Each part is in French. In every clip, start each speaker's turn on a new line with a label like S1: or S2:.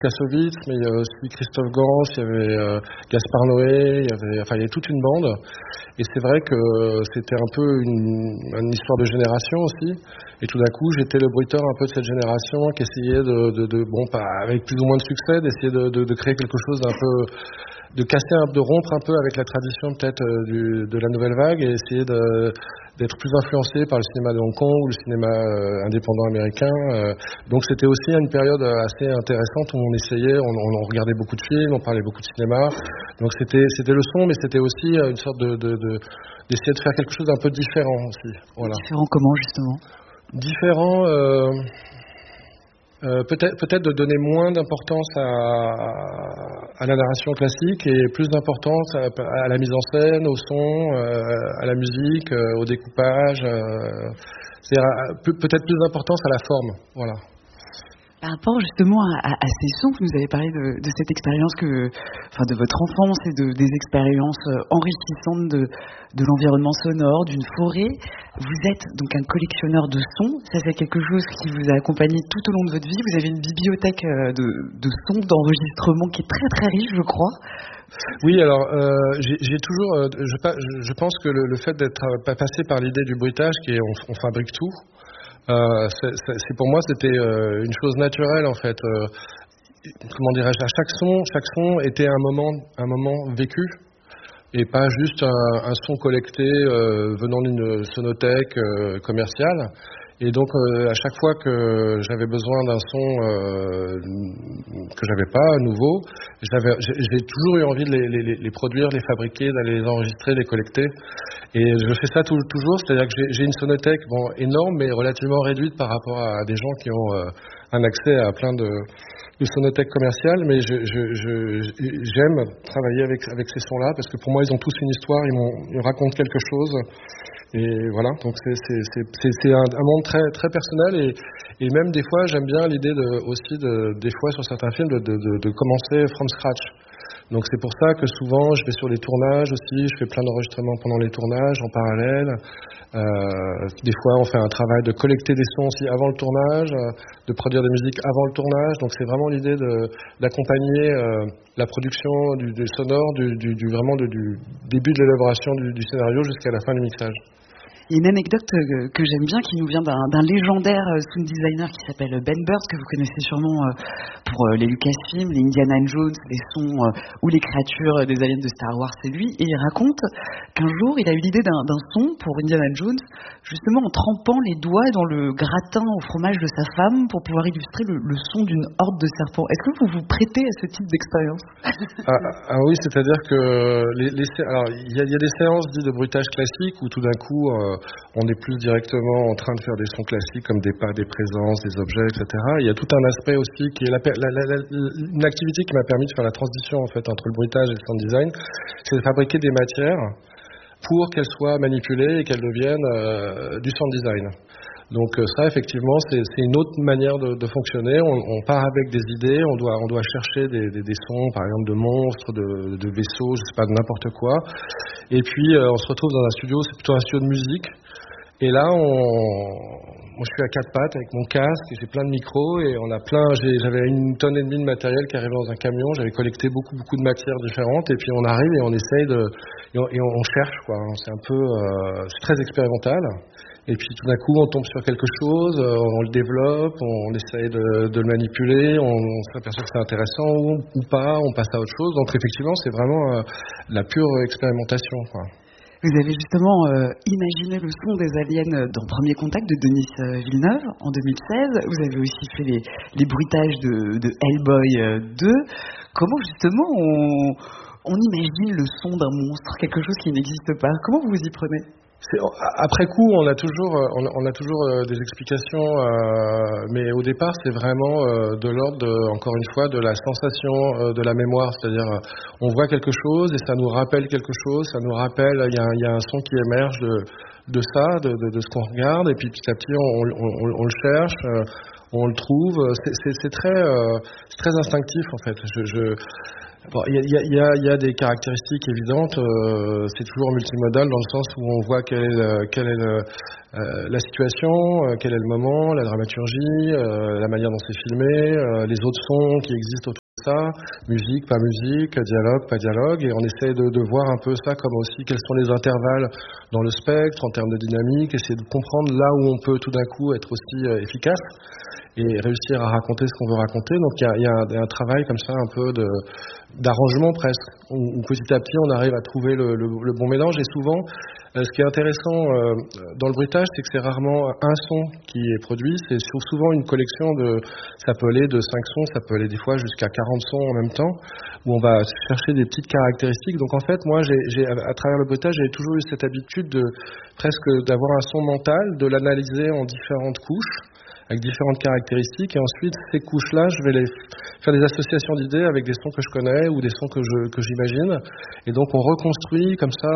S1: Kassovitz, mais il y avait aussi Christophe Gans, il y avait Gaspard Noé, il y avait toute une bande. Et c'est vrai que c'était un peu une histoire de génération aussi. Et tout d'un coup, j'étais le bruiteur un peu de cette génération qui essayait avec plus ou moins de succès, d'essayer de créer quelque chose d'un peu, de casser de rompre un peu avec la tradition peut-être de la nouvelle vague et essayer d'être plus influencé par le cinéma de Hong Kong ou le cinéma indépendant américain. Donc c'était aussi une période assez intéressante où on essayait, on regardait beaucoup de films, on parlait beaucoup de cinéma. Donc c'était le son, mais c'était aussi une sorte d'essayer de faire quelque chose d'un peu différent aussi. Voilà.
S2: Différent comment justement ?
S1: Différent, peut-être de donner moins d'importance à la narration classique et plus d'importance à la mise en scène, au son, à la musique, au découpage. C'est-à-dire peut-être plus d'importance à la forme. Voilà.
S2: Par rapport justement à ces sons, vous nous avez parlé de cette expérience de votre enfance et des expériences enrichissantes de l'environnement sonore, d'une forêt. Vous êtes donc un collectionneur de sons. Ça, c'est quelque chose qui vous a accompagné tout au long de votre vie. Vous avez une bibliothèque de sons, d'enregistrements qui est très très riche, je crois.
S1: Oui, alors j'ai toujours, je pense que le fait d'être passé par l'idée du bruitage, qui est on fabrique tout. C'est pour moi c'était une chose naturelle en fait. Comment dirais-je, chaque son était un moment vécu et pas juste un son collecté venant d'une sonothèque commerciale. Et donc à chaque fois que j'avais besoin d'un son que j'avais pas nouveau, j'ai toujours eu envie de les produire, les fabriquer, d'aller les enregistrer, les collecter. Et je fais ça toujours, c'est-à-dire que j'ai une sonothèque énorme mais relativement réduite par rapport à des gens qui ont un accès à plein de sonothèques commerciales, mais j'aime travailler avec ces sons-là parce que pour moi ils ont tous une histoire, ils racontent quelque chose. Et voilà, donc c'est un monde très très personnel et même des fois j'aime bien l'idée des fois sur certains films de commencer from scratch. Donc c'est pour ça que souvent je vais sur les tournages aussi, je fais plein d'enregistrements pendant les tournages en parallèle. Des fois on fait un travail de collecter des sons aussi avant le tournage, de produire des musiques avant le tournage. Donc c'est vraiment l'idée d'accompagner la production du sonore, vraiment du début de l'élaboration du scénario jusqu'à la fin du mixage.
S2: Il y a une anecdote que j'aime bien qui nous vient d'un légendaire sound designer qui s'appelle Ben Burtt, que vous connaissez sûrement pour les Lucasfilms, les Indiana Jones, les sons ou les créatures des aliens de Star Wars, c'est lui. Et il raconte qu'un jour, il a eu l'idée d'un son pour Indiana Jones, justement en trempant les doigts dans le gratin au fromage de sa femme pour pouvoir illustrer le son d'une horde de serpents. Est-ce que vous vous prêtez à ce type d'expérience ?
S1: Oui, c'est-à-dire que alors il y a des séances dites de bruitage classique où tout d'un coup on est plus directement en train de faire des sons classiques comme des pas, des présences, des objets, etc. Il y a tout un aspect aussi qui est une activité qui m'a permis de faire la transition en fait entre le bruitage et le sound design, c'est de fabriquer des matières pour qu'elles soient manipulées et qu'elles deviennent du sound design. Donc ça, effectivement, c'est une autre manière de fonctionner. On part avec des idées, on doit chercher des sons, par exemple de monstres, de vaisseaux, je sais pas, de n'importe quoi. Et puis on se retrouve dans un studio, c'est plutôt un studio de musique. Et là, moi je suis à quatre pattes avec mon casque, et j'ai plein de micros et j'avais 1,5 tonne de matériel qui arrivait dans un camion. J'avais collecté beaucoup de matières différentes et puis on arrive et on essaye et on cherche quoi. C'est un peu, c'est très expérimental. Et puis tout d'un coup, on tombe sur quelque chose, on le développe, on essaye de le manipuler, on s'aperçoit que c'est intéressant ou pas, on passe à autre chose. Donc effectivement, c'est vraiment la pure expérimentation, quoi.
S2: Vous avez justement imaginé le son des aliens dans Premier Contact de Denis Villeneuve en 2016. Vous avez aussi fait les bruitages de Hellboy 2. Comment justement on imagine le son d'un monstre, quelque chose qui n'existe pas? Comment vous vous y prenez?
S1: Après coup, on a toujours des explications, mais au départ, c'est vraiment de l'ordre, encore une fois, de la sensation de la mémoire. C'est-à-dire, on voit quelque chose et ça nous rappelle quelque chose, ça nous rappelle, il y a un son qui émerge de ça, de ce qu'on regarde, et puis petit à petit on le cherche, on le trouve. C'est très instinctif en fait. Il y a des caractéristiques évidentes. C'est toujours multimodal dans le sens où on voit quelle est la situation, quel est le moment, la dramaturgie, la manière dont c'est filmé, les autres sons qui existent autour de ça, musique, pas musique, dialogue, pas dialogue, et on essaie de voir un peu ça comme aussi quels sont les intervalles dans le spectre en termes de dynamique, essayer de comprendre là où on peut tout d'un coup être aussi efficace et réussir à raconter ce qu'on veut raconter. Donc il y a un travail comme ça un peu d'arrangement presque, où petit à petit on arrive à trouver le bon mélange. Et souvent, ce qui est intéressant dans le bruitage, c'est que c'est rarement un son qui est produit, c'est souvent une collection ça peut aller de 5 sons, ça peut aller des fois jusqu'à 40 sons en même temps, où on va chercher des petites caractéristiques. Donc en fait, moi, à travers le bruitage, j'ai toujours eu cette habitude presque d'avoir un son mental, de l'analyser en différentes couches, avec différentes caractéristiques, et ensuite ces couches-là, je vais les faire des associations d'idées avec des sons que je connais ou des sons que j'imagine, et donc on reconstruit comme ça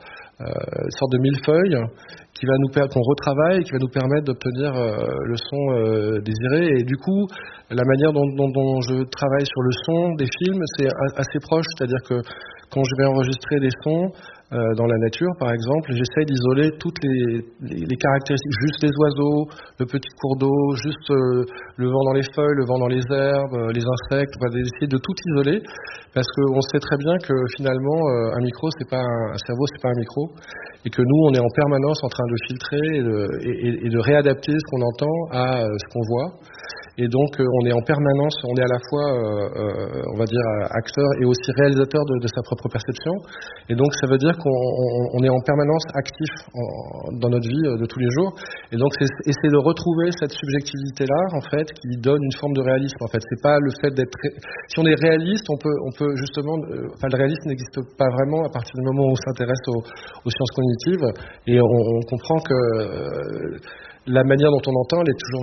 S1: une sorte de millefeuille qu'on retravaille et qui va nous permettre d'obtenir le son désiré. Et du coup, la manière dont je travaille sur le son des films, c'est assez proche, c'est-à-dire que quand je vais enregistrer des sons dans la nature, par exemple, j'essaye d'isoler toutes les caractéristiques, juste les oiseaux, le petit cours d'eau, juste le vent dans les feuilles, le vent dans les herbes, les insectes. On va essayer de tout isoler, parce qu'on sait très bien que finalement, un cerveau, c'est pas un micro, et que nous, on est en permanence en train de filtrer et de réadapter ce qu'on entend à ce qu'on voit. Et donc, on est en permanence, on est à la fois, on va dire, acteur et aussi réalisateur de sa propre perception. Et donc, ça veut dire qu'on est en permanence actif dans notre vie de tous les jours. Et donc, c'est essayer de retrouver cette subjectivité-là, en fait, qui donne une forme de réalisme. En fait, c'est pas le fait d'être. Si on est réaliste, on peut justement. Le réalisme n'existe pas vraiment à partir du moment où on s'intéresse aux sciences cognitives, et on comprend que la manière dont on entend, elle est toujours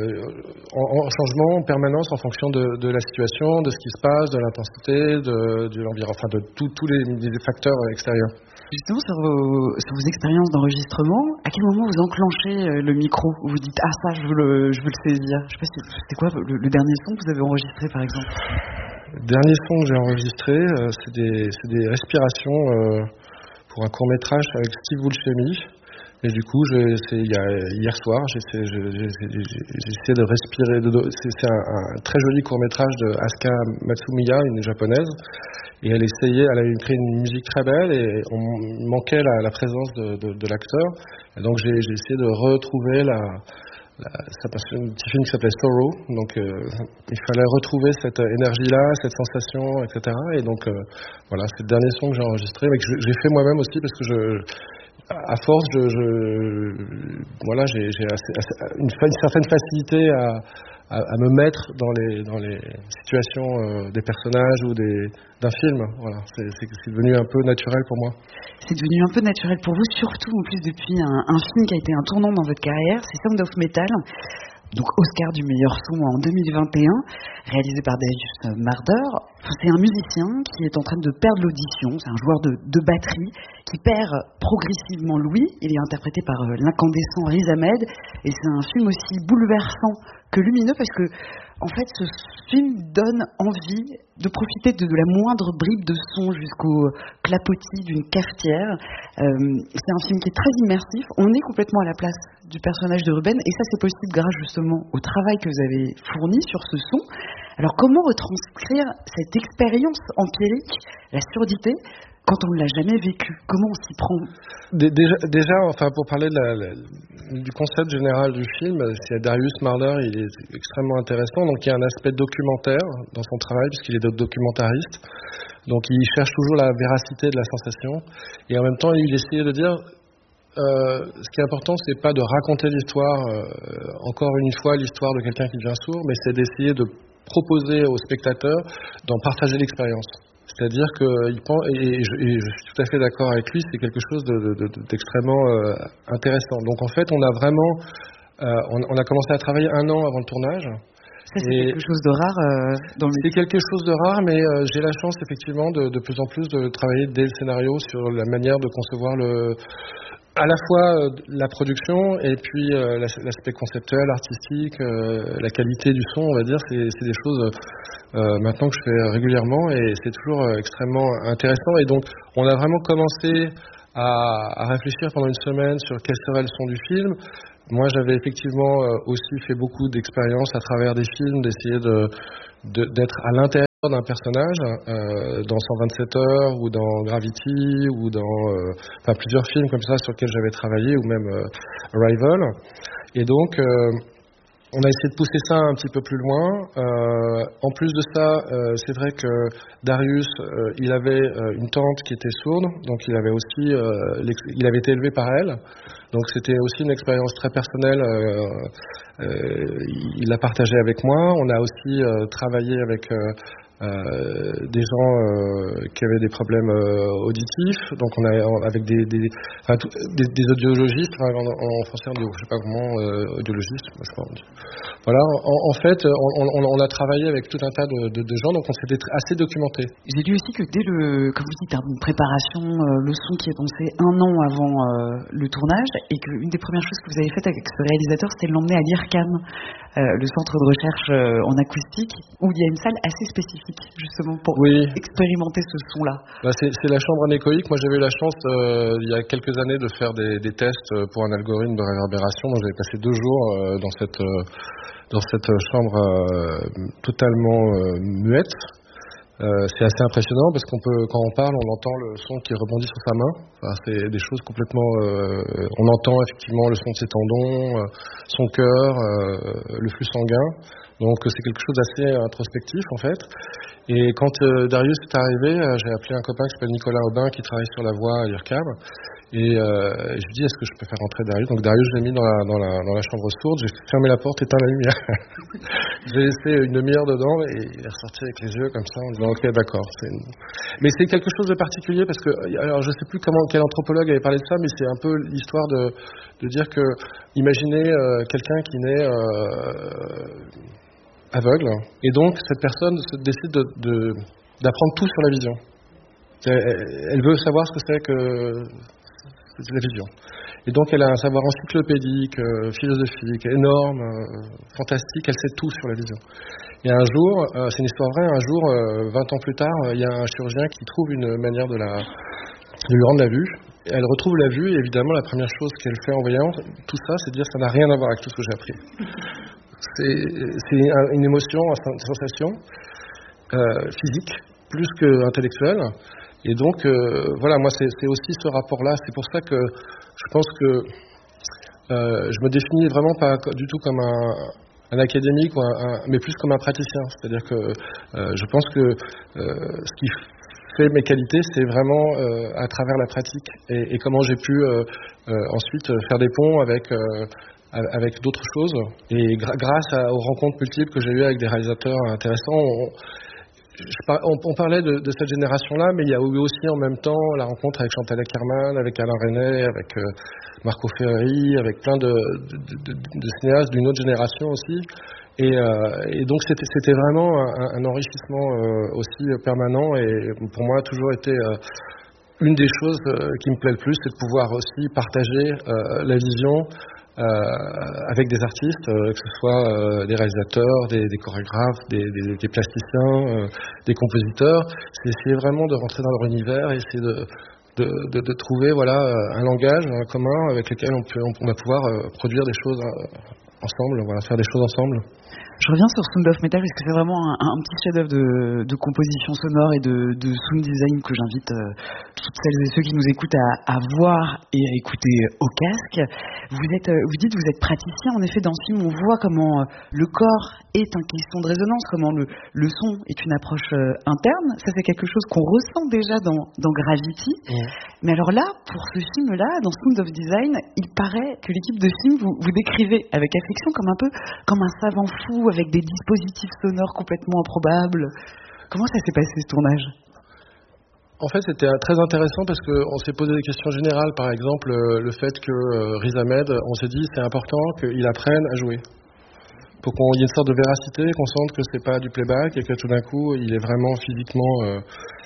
S1: en changement en permanence en fonction de la situation, de ce qui se passe, de l'intensité, de l'environnement, enfin de tous les facteurs extérieurs.
S2: Justement, sur vos expériences d'enregistrement, à quel moment vous enclenchez le micro? Vous dites ça, je veux le saisir. Je sais pas si c'était quoi le dernier son que vous avez enregistré, par exemple?
S1: Le dernier son que j'ai enregistré, c'est des respirations pour un court-métrage avec Steve Buscemi. Et du coup, hier soir, j'ai essayé de respirer. C'est un très joli court-métrage de Asuka Matsumiya, une japonaise. Et elle a créé une musique très belle, et on manquait la présence de l'acteur. Et donc j'ai essayé de retrouver ça passe un petit film qui s'appelait Sorrow. Donc il fallait retrouver cette énergie-là, cette sensation, etc. Et donc voilà, c'est le dernier son que j'ai enregistré, mais que j'ai fait moi-même aussi, parce que à force, j'ai une certaine facilité à me mettre dans les situations des personnages ou d'un film. Voilà, c'est devenu un peu naturel pour moi.
S2: C'est devenu un peu naturel pour vous, surtout en plus depuis un film qui a été un tournant dans votre carrière, c'est Sound of Metal. Donc Oscar du meilleur son en 2021, réalisé par Darius Marder. C'est un musicien qui est en train de perdre l'audition, c'est un joueur de batterie qui perd progressivement l'ouïe. Il est interprété par l'incandescent Riz Ahmed, et c'est un film aussi bouleversant que lumineux, parce que en fait ce film donne envie de profiter de la moindre bribe de son jusqu'au clapotis d'une cafetière. C'est un film qui est très immersif, on est complètement à la place du personnage de Ruben, et ça c'est possible grâce justement au travail que vous avez fourni sur ce son. Alors comment retranscrire cette expérience empirique, la surdité, quand on ne l'a jamais vécu? Comment on s'y prend?
S1: Déjà, enfin, pour parler du concept général du film, c'est Darius Marder, il est extrêmement intéressant. Donc il y a un aspect documentaire dans son travail, puisqu'il est documentariste. Donc il cherche toujours la véracité de la sensation, et en même temps il essayait de dire ce qui est important, c'est pas de raconter l'histoire, encore une fois l'histoire de quelqu'un qui devient sourd, mais c'est d'essayer de proposer au spectateur d'en partager l'expérience. C'est-à-dire que et je suis tout à fait d'accord avec lui, c'est quelque chose d'extrêmement intéressant. Donc en fait, on a vraiment on a commencé à travailler 1 an avant le tournage.
S2: Ça, c'est quelque chose de rare
S1: C'est quelque chose de rare, mais j'ai la chance effectivement de plus en plus de travailler dès le scénario sur la manière de concevoir à la fois la production et puis l'aspect conceptuel, artistique, la qualité du son, on va dire, c'est des choses maintenant que je fais régulièrement et c'est toujours extrêmement intéressant. Et donc, on a vraiment commencé à réfléchir pendant une semaine sur quel serait le son du film. Moi, j'avais effectivement aussi fait beaucoup d'expériences à travers des films, d'essayer d'être à l'intérieur d'un personnage dans 127 heures ou dans Gravity ou dans plusieurs films comme ça sur lesquels j'avais travaillé ou même Arrival. Et donc on a essayé de pousser ça un petit peu plus loin. En plus de ça, c'est vrai que Darius, il avait une tante qui était sourde, donc il avait aussi, il avait été élevé par elle. Donc c'était aussi une expérience très personnelle. Il l'a partagé avec moi. On a aussi travaillé avec des gens qui avaient des problèmes auditifs, donc on a avec des audiologistes, en français je sais pas comment, audiologistes, je sais pas. Voilà, en fait, on a travaillé avec tout un tas de gens, donc on s'était assez documenté.
S2: J'ai lu aussi que dès comme vous dites, une préparation, le son qui est pensé 1 an avant le tournage, et qu'une des premières choses que vous avez faites avec ce réalisateur, c'était de l'emmener à l'IRCAM, le centre de recherche en acoustique, où il y a une salle assez spécifique justement pour expérimenter ce son-là.
S1: C'est la chambre anéchoïque. Moi, j'avais eu la chance il y a quelques années de faire des tests pour un algorithme de réverbération. Donc, j'avais passé 2 jours dans cette chambre totalement muette. C'est assez impressionnant parce quand on parle, on entend le son qui rebondit sur sa main. Enfin, c'est des choses complètement. On entend effectivement le son de ses tendons, son cœur, le flux sanguin. Donc c'est quelque chose d'assez introspectif en fait. Et quand Darius est arrivé, j'ai appelé un copain qui s'appelle Nicolas Aubin qui travaille sur la voix à l'IRCAM. Et je lui dis est-ce que je peux faire rentrer Darius. Donc Darius je l'ai mis dans la chambre sourde, j'ai fermé la porte, éteint la lumière. J'ai laissé une demi-heure dedans et il est ressorti avec les yeux comme ça en disant ok d'accord. Mais c'est quelque chose de particulier parce que alors je sais plus quel anthropologue avait parlé de ça, mais c'est un peu l'histoire de dire que imaginez quelqu'un qui naît aveugle, et donc cette personne décide d'apprendre tout sur la vision. Elle veut savoir ce que c'est que la vision. Et donc elle a un savoir encyclopédique, philosophique, énorme, fantastique, elle sait tout sur la vision. Et un jour, c'est une histoire vraie, un jour, 20 ans plus tard, il y a un chirurgien qui trouve une manière de lui rendre la vue. Elle retrouve la vue et évidemment la première chose qu'elle fait en voyant tout ça, c'est de dire ça n'a rien à voir avec tout ce que j'ai appris. C'est une émotion, une sensation physique plus qu'intellectuelle. Et donc, voilà, moi, c'est aussi ce rapport-là. C'est pour ça que je pense que je me définis vraiment pas du tout comme un académique, mais plus comme un praticien. C'est-à-dire que je pense que ce qui fait mes qualités, c'est vraiment à travers la pratique et comment j'ai pu ensuite faire des ponts avec d'autres choses. Et grâce aux rencontres multiples que j'ai eues avec des réalisateurs intéressants, on parlait de cette génération-là, mais il y a eu aussi en même temps la rencontre avec Chantal Akerman, avec Alain Resnais, avec Marco Ferreri, avec plein de cinéastes d'une autre génération aussi. Et donc c'était vraiment un enrichissement aussi permanent, et pour moi a toujours été une des choses qui me plaît le plus, c'est de pouvoir aussi partager la vision avec des artistes, que ce soit des réalisateurs, des chorégraphes, des plasticiens, des compositeurs. C'est essayer vraiment de rentrer dans leur univers et essayer de trouver un langage commun avec lequel on va pouvoir produire des choses ensemble, faire des choses ensemble.
S2: Je reviens sur Sound of Metal parce que c'est vraiment un petit chef-d'œuvre de composition sonore et de sound design que j'invite toutes celles et ceux qui nous écoutent à voir et à écouter au casque. Vous dites vous êtes praticien. En effet, dans ce film, on voit comment le corps est un caisson de résonance, comment le son est une approche interne. Ça, c'est quelque chose qu'on ressent déjà dans Gravity. Mais alors là, pour ce film-là, dans Sound of Design, il paraît que l'équipe de film vous décrivez avec affection comme un savant fou avec des dispositifs sonores complètement improbables. Comment ça s'est passé ce tournage ?
S1: En fait, c'était très intéressant parce qu'on s'est posé des questions générales. Par exemple, le fait que Riz Ahmed, on s'est dit c'est important qu'il apprenne à jouer. Pour qu'il y ait une sorte de véracité, qu'on sente que c'est pas du playback et que tout d'un coup, il est vraiment physiquement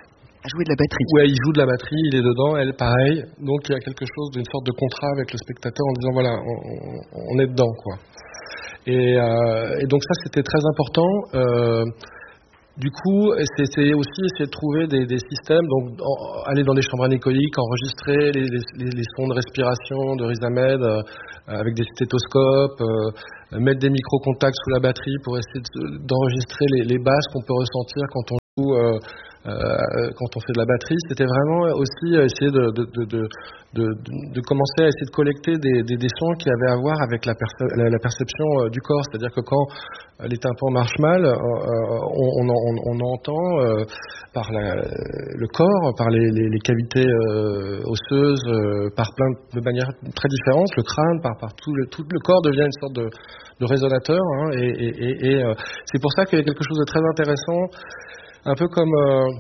S2: À jouer de la batterie.
S1: Ouais, il joue de la batterie, il est dedans, elle pareil. Donc il y a quelque chose d'une sorte de contrat avec le spectateur en disant voilà, on est dedans quoi. Et donc ça c'était très important. Du coup, c'est aussi essayer de trouver des systèmes, donc aller dans les chambres anéchoïques, enregistrer les sons de respiration de Riz Ahmed avec des stéthoscopes, mettre des micro-contacts sous la batterie pour essayer d'enregistrer les basses qu'on peut ressentir quand on joue, quand on fait de la batterie. C'était vraiment aussi essayer de commencer à essayer de collecter des sons qui avaient à voir avec la perception du corps. C'est-à-dire que quand les tympans marchent mal, on entend par le corps, par les cavités osseuses, par plein de manières très différentes. Le crâne, par tout le corps devient une sorte de résonateur. Hein, et c'est pour ça qu'il y a quelque chose de très intéressant, un peu comme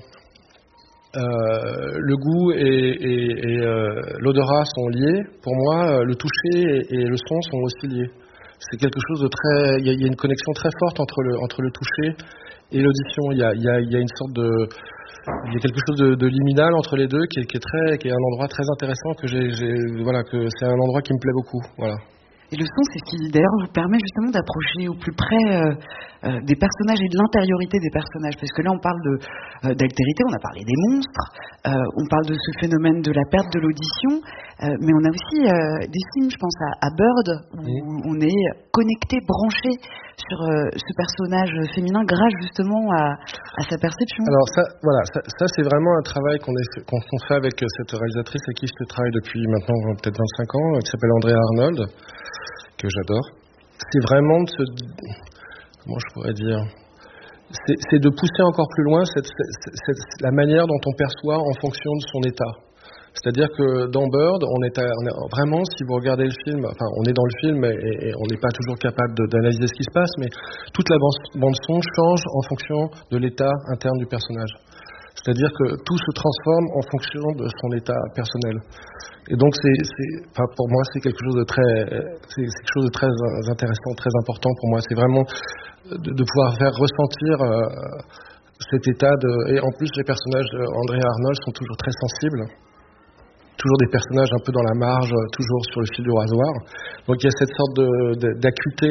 S1: le goût et l'odorat sont liés. Pour moi, le toucher et le son sont aussi liés. C'est quelque chose de très. Il y a une connexion très forte entre le toucher et l'audition. Il y a une sorte de. Il y a quelque chose de liminal entre les deux qui est un endroit très intéressant que que c'est un endroit qui me plaît beaucoup. Voilà.
S2: Et le son, c'est ce qui d'ailleurs vous permet justement d'approcher au plus près des personnages et de l'intériorité des personnages. Parce que là, on parle d'altérité, on a parlé des monstres, on parle de ce phénomène de la perte de l'audition, mais on a aussi des films, je pense à Bird, où on est connecté, branché sur ce personnage féminin grâce justement à sa perception.
S1: Alors ça c'est vraiment un travail qu'on fait avec cette réalisatrice avec qui je travaille depuis maintenant peut-être 25 ans, qui s'appelle Andrea Arnold, que j'adore. C'est vraiment comment je pourrais dire, c'est de pousser encore plus loin la manière dont on perçoit en fonction de son état. C'est-à-dire que dans Bird, on est vraiment, si vous regardez le film, enfin on est dans le film et on n'est pas toujours capable d'analyser ce qui se passe, mais toute la bande son change en fonction de l'état interne du personnage. C'est-à-dire que tout se transforme en fonction de son état personnel. Et donc pour moi c'est quelque chose de très intéressant, très important pour moi. C'est vraiment de pouvoir faire ressentir cet état et en plus les personnages d'Andrea Arnold sont toujours très sensibles. Toujours des personnages un peu dans la marge, toujours sur le fil du rasoir. Donc il y a cette sorte d'acuité,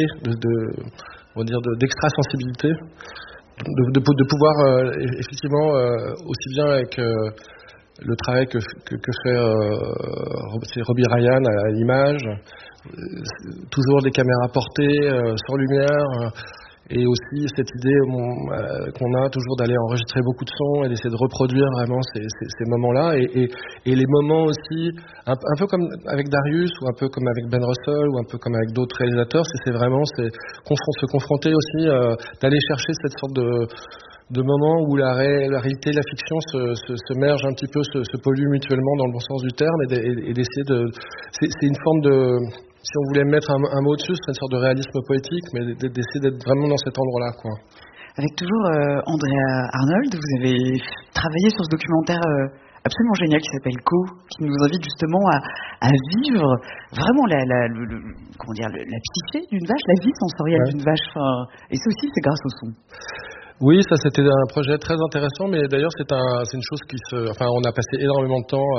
S1: d'extra-sensibilité, de pouvoir effectivement, aussi bien avec le travail que fait Robbie Ryan à l'image, toujours des caméras portées, sans lumière, et aussi cette idée qu'on a toujours d'aller enregistrer beaucoup de sons et d'essayer de reproduire vraiment ces moments-là et les moments aussi un peu comme avec Darius ou un peu comme avec Ben Russell ou un peu comme avec d'autres réalisateurs, c'est vraiment se confronter aussi, d'aller chercher cette sorte de moment où la réalité et la fiction se mergent un petit peu, se polluent mutuellement dans le bon sens du terme et d'essayer c'est une forme de. Si on voulait mettre un mot dessus, ce serait une sorte de réalisme poétique, mais d'essayer d'être vraiment dans cet endroit-là, quoi.
S2: Avec toujours Andrea Arnold, vous avez travaillé sur ce documentaire absolument génial qui s'appelle Co, qui nous invite justement à vivre vraiment la psyché d'une vache, la vie sensorielle d'une vache. Et ça aussi, c'est grâce au son.
S1: Oui, ça c'était un projet très intéressant, mais d'ailleurs c'est une chose on a passé énormément de temps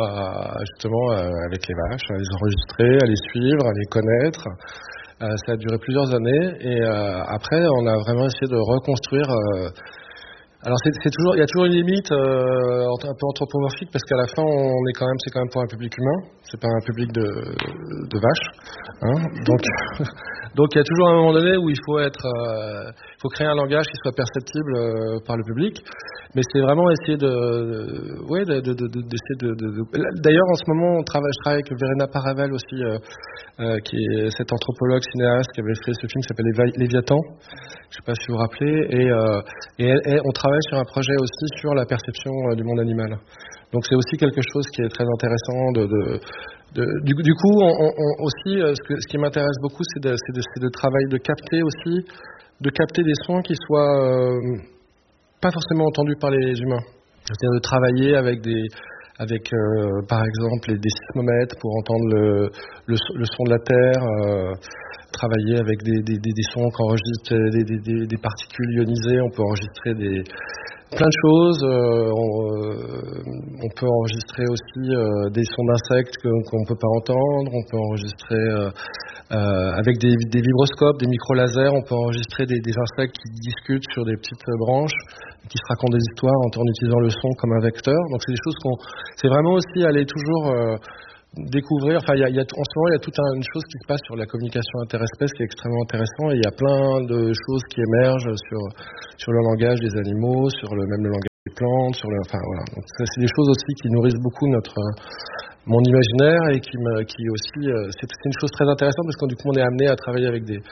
S1: avec les vaches, à les enregistrer, à les suivre, à les connaître. Ça a duré plusieurs années et après on a vraiment essayé de reconstruire. Alors il y a toujours une limite un peu anthropomorphique parce qu'à la fin c'est quand même pour un public humain, c'est pas un public de vaches, hein. Donc il y a toujours un moment donné où il faut créer un langage qui soit perceptible par le public, mais c'est vraiment essayer D'ailleurs en ce moment je travaille avec Verena Paravel aussi, qui est cette anthropologue cinéaste qui avait fait ce film qui s'appelle Léviathan. Je sais pas si vous vous rappelez, et on travaille sur un projet aussi sur la perception du monde animal. Donc c'est aussi quelque chose qui est très intéressant. Du coup, aussi, ce qui m'intéresse beaucoup, c'est de travailler, de capter des sons qui soient pas forcément entendus par les humains. C'est-à-dire de travailler avec par exemple des sismomètres pour entendre le son de la terre. Travailler avec des sons qu'enregistrent des particules ionisées. On peut enregistrer plein de choses. On peut enregistrer aussi des sons d'insectes qu'on ne peut pas entendre. On peut enregistrer avec des vibroscopes, des micro-lasers. On peut enregistrer des insectes qui discutent sur des petites branches, qui se racontent des histoires en utilisant le son comme un vecteur. Donc c'est des choses c'est vraiment aussi aller toujours découvrir. Enfin, en ce moment, il y a toute une chose qui se passe sur la communication interespèces qui est extrêmement intéressant. Et il y a plein de choses qui émergent sur le langage des animaux, même le langage des plantes, enfin voilà. Donc, c'est des choses aussi qui nourrissent beaucoup mon imaginaire et qui aussi, c'est une chose très intéressante parce que du coup, on est amené à travailler avec des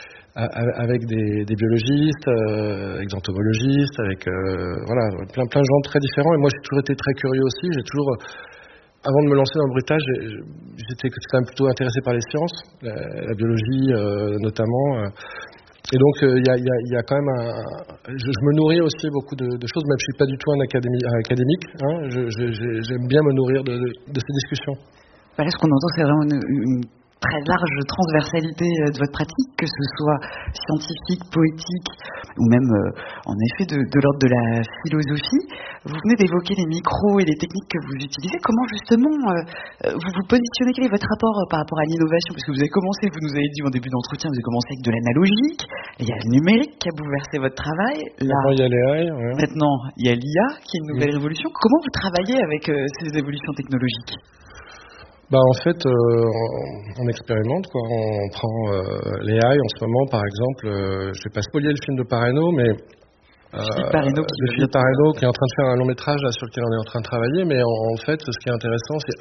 S1: biologistes, avec des entomologistes, avec voilà, plein de gens très différents. Et moi, j'ai toujours été très curieux aussi. Avant de me lancer dans le bruitage, j'étais quand même plutôt intéressé par les sciences, la biologie notamment. Et donc il y a quand même je me nourris aussi beaucoup de choses, même si je suis pas du tout un académique. Hein, j'aime bien me nourrir de ces discussions.
S2: Voilà, ce qu'on entend, c'est vraiment une très large transversalité de votre pratique, que ce soit scientifique, poétique, ou même en effet de l'ordre de la philosophie. Vous venez d'évoquer les micros et les techniques que vous utilisez. Comment justement vous vous positionnez? Quel est votre rapport par rapport à l'innovation? Parce que vous avez commencé, vous nous avez dit en début d'entretien, vous avez commencé avec de l'analogique, il y a le numérique qui a bouleversé votre travail.
S1: Maintenant il y a l'AI. Ouais.
S2: Maintenant il y a l'IA qui est une nouvelle révolution. Comment vous travaillez avec ces évolutions technologiques?
S1: En fait, on expérimente, quoi. On prend les AI en ce moment, par exemple. Je vais pas spoiler le film de Pareno, mais
S2: Philippe Pareno
S1: qui est en train de faire un long métrage là, sur lequel on est en train de travailler. Mais en fait, ce qui est intéressant, c'est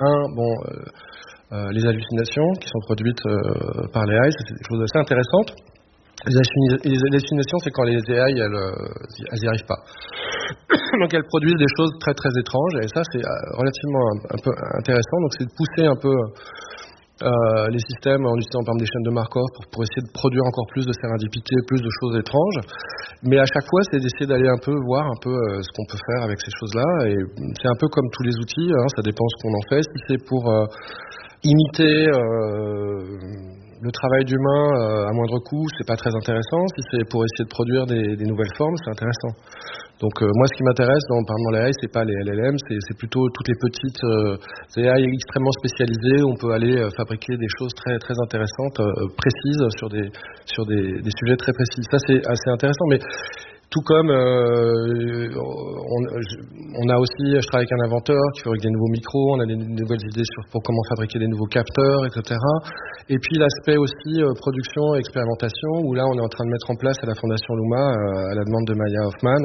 S1: les hallucinations qui sont produites par les AI, c'est des choses assez intéressantes. Les hallucinations, c'est quand les AI, elles y arrivent pas. Donc elles produisent des choses très très étranges, et ça c'est relativement un peu intéressant. Donc c'est de pousser un peu les systèmes en utilisant par exemple des chaînes de Markov pour essayer de produire encore plus de sérendipité, plus de choses étranges. Mais à chaque fois, c'est d'essayer d'aller un peu voir un peu ce qu'on peut faire avec ces choses-là. Et c'est un peu comme tous les outils, hein, ça dépend ce qu'on en fait. Si c'est pour imiter le travail d'humain à moindre coût, c'est pas très intéressant. Si c'est pour essayer de produire des nouvelles formes, c'est intéressant. Donc moi, ce qui m'intéresse dans l'AI, c'est pas les LLM, c'est plutôt toutes les petites AI extrêmement spécialisées où on peut aller fabriquer des choses très très intéressantes, précises sur des sujets très précis. Ça, c'est assez intéressant, mais tout comme on a aussi, je travaille avec un inventeur qui fabrique des nouveaux micros, on a des nouvelles idées pour comment fabriquer des nouveaux capteurs, etc. Et puis l'aspect aussi production et expérimentation, où là on est en train de mettre en place à la Fondation Luma, à la demande de Maya Hoffman,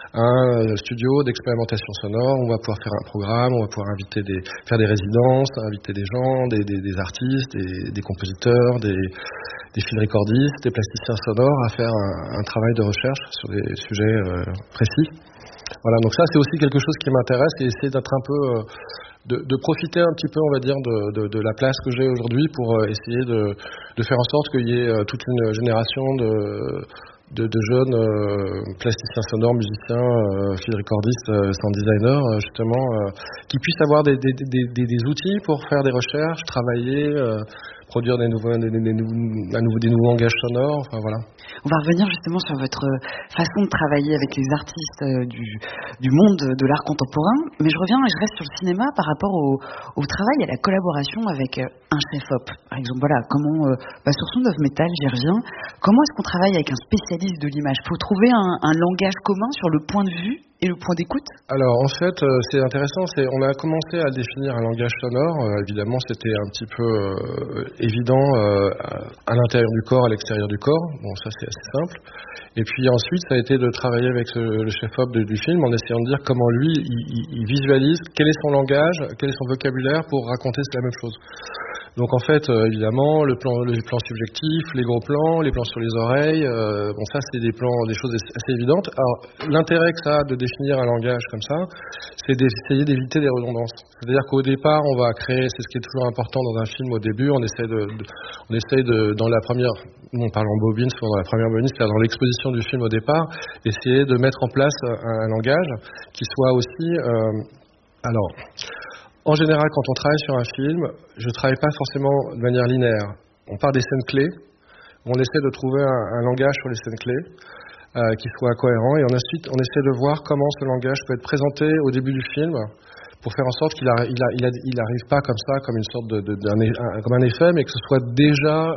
S1: un studio d'expérimentation sonore. On va pouvoir faire un programme, on va pouvoir faire des résidences, inviter des gens, des artistes, des compositeurs, des field recordistes, des plasticiens sonores à faire un travail de recherche sur des sujets précis. Voilà, donc ça c'est aussi quelque chose qui m'intéresse, et essayer d'être un peu de profiter un petit peu, on va dire, de la place que j'ai aujourd'hui pour essayer de faire en sorte qu'il y ait toute une génération de jeunes plasticiens sonores, musiciens, field recordistes, sound designers, justement, qui puissent avoir des outils pour faire des recherches, travailler, produire des nouveaux langages sonores, enfin voilà.
S2: On va revenir justement sur votre façon de travailler avec les artistes du monde de l'art contemporain, mais je reviens et je reste sur le cinéma par rapport au travail et à la collaboration avec un chef-op. Par exemple, voilà, comment, sur Sound of Metal, j'y reviens, comment est-ce qu'on travaille avec un spécialiste de l'image? Il faut trouver un langage commun sur le point de vue et le point d'écoute?
S1: Alors en fait, c'est intéressant, on a commencé à définir un langage sonore. Évidemment, c'était un petit peu évident à l'intérieur du corps, à l'extérieur du corps. Bon, ça c'est assez simple. Et puis ensuite, ça a été de travailler avec le chef-op du film en essayant de dire comment lui, il visualise, quel est son langage, quel est son vocabulaire pour raconter la même chose. Donc en fait, évidemment, les plans subjectifs, les gros plans, les plans sur les oreilles, ça c'est des choses assez évidentes. Alors l'intérêt que ça a de définir un langage comme ça, c'est d'essayer d'éviter des redondances. C'est-à-dire qu'au départ, on va créer, c'est ce qui est toujours important dans un film au début, on essaye dans la première, on parle en bobine, souvent dans la première bobine, c'est-à-dire dans l'exposition du film au départ, essayer de mettre en place un langage qui soit aussi, en général, quand on travaille sur un film, je ne travaille pas forcément de manière linéaire. On part des scènes clés, on essaie de trouver un langage sur les scènes clés. qui soit cohérent. Et ensuite, on essaie de voir comment ce langage peut être présenté au début du film, pour faire en sorte qu'il arrive pas comme ça, comme une sorte comme un effet, mais que ce soit déjà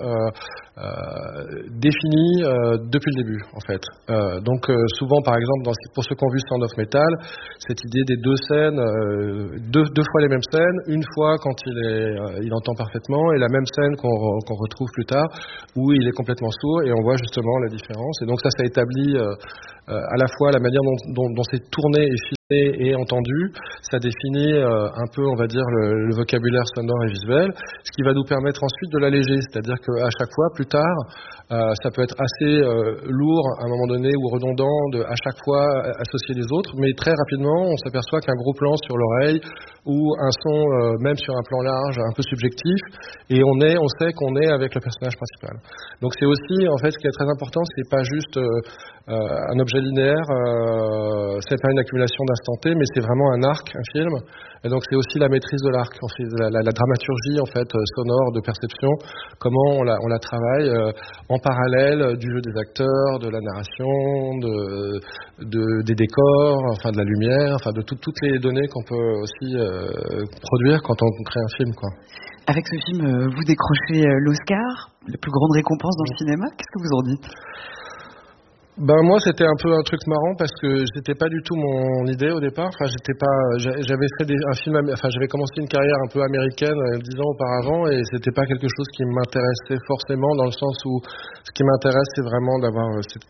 S1: défini depuis le début, en fait. Donc souvent, par exemple, pour ceux qui ont vu Sound of Metal, cette idée des deux scènes, deux fois les mêmes scènes, une fois quand il entend parfaitement, et la même scène qu'on retrouve plus tard, où il est complètement sourd, et on voit justement la différence. Et donc ça établit à la fois la manière dont c'est tourné et filmé et entendu, ça définit un peu, on va dire, le vocabulaire sonore et visuel, ce qui va nous permettre ensuite de l'alléger, c'est-à-dire qu'à chaque fois, plus tard, ça peut être assez lourd à un moment donné ou redondant de à chaque fois associer les autres, mais très rapidement, on s'aperçoit qu'un gros plan sur l'oreille ou un son, même sur un plan large, un peu subjectif, et on sait qu'on est avec le personnage principal. Donc c'est aussi, en fait, ce qui est très important, c'est pas juste un objet linéaire, c'est pas une accumulation d'instant T, mais c'est vraiment un arc, un film. Et donc c'est aussi la maîtrise de l'arc, la dramaturgie en fait sonore de perception, comment on la travaille en parallèle du jeu des acteurs, de la narration, des décors, enfin de la lumière, enfin de toutes les données qu'on peut aussi produire quand on crée un film, quoi.
S2: Avec ce film, vous décrochez l'Oscar, la plus grande récompense dans le cinéma. Qu'est-ce que vous en dites ?
S1: Moi c'était un peu un truc marrant parce que c'était pas du tout mon idée au départ. Enfin j'avais fait un film, j'avais commencé une carrière un peu américaine 10 ans auparavant et c'était pas quelque chose qui m'intéressait forcément, dans le sens où ce qui m'intéresse c'est vraiment d'avoir